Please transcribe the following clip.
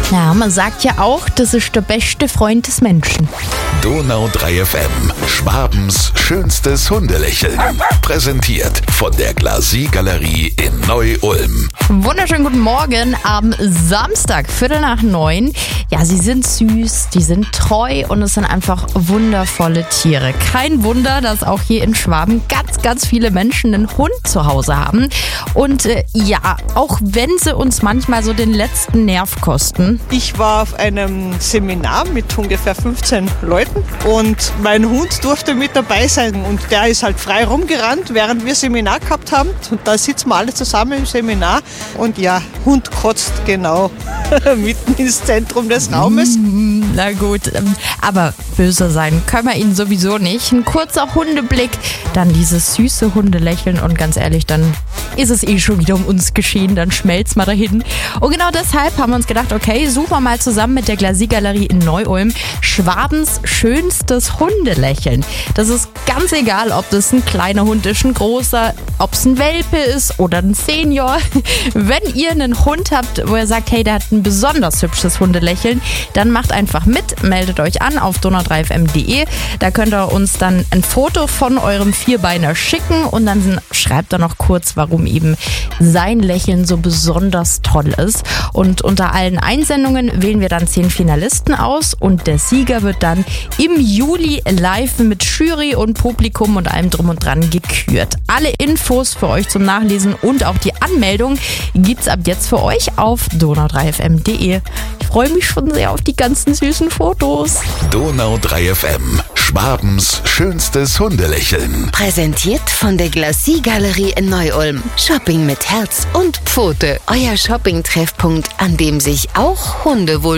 Ja, man sagt ja auch, das ist der beste Freund des Menschen. Donau 3 FM, Schwabens schönstes Hundelächeln. Präsentiert von der Glasie-Galerie in Neu-Ulm. Wunderschönen guten Morgen am Samstag, 8:45. Ja, sie sind süß, die sind treu und es sind einfach wundervolle Tiere. Kein Wunder, dass auch hier in Schwaben ganz viele Menschen einen Hund zu Hause haben. Und ja, auch wenn sie uns manchmal so den letzten Nerv kosten. Ich war auf einem Seminar mit ungefähr 15 Leuten und mein Hund durfte mit dabei sein und der ist halt frei rumgerannt, während wir Seminar gehabt haben. Und da sitzen wir alle zusammen im Seminar und ja, Hund kotzt genau mitten ins Zentrum des Raumes. Na gut, aber böse sein können wir ihnen sowieso nicht. Ein kurzer Hundeblick, dann dieses süße Hundelächeln und ganz ehrlich, dann ist es schon wieder um uns geschehen, dann schmelzt mal dahin. Und genau deshalb haben wir uns gedacht, okay, suchen wir mal zusammen mit der Glasie-Galerie in Neu-Ulm Schwabens schönstes Hundelächeln. Das ist ganz egal, ob das ein kleiner Hund ist, ein großer, ob es ein Welpe ist oder ein Senior. Wenn ihr einen Hund habt, wo ihr sagt, hey, der hat ein besonders hübsches Hundelächeln, dann macht einfach mit, meldet euch an auf donau3fm.de. Da könnt ihr uns dann ein Foto von eurem Vierbeiner schicken und dann schreibt er noch kurz, warum eben sein Lächeln so besonders toll ist. Und unter allen Einsendungen wählen wir dann 10 Finalisten aus und der Sieger wird dann im Juli live mit Jury und Publikum und allem drum und dran gekürt. Alle Infos für euch zum Nachlesen und auch die Anmeldung gibt's ab jetzt für euch auf donau3fm.de. Ich freue mich schon sehr auf die ganzen süßen Fotos. Donau 3 FM, Schwabens schönstes Hundelächeln. Präsentiert von der Glasie-Galerie in Neu-Ulm. Shopping mit Herz und Pfote. Euer Shopping-Treffpunkt, an dem sich auch Hunde wohl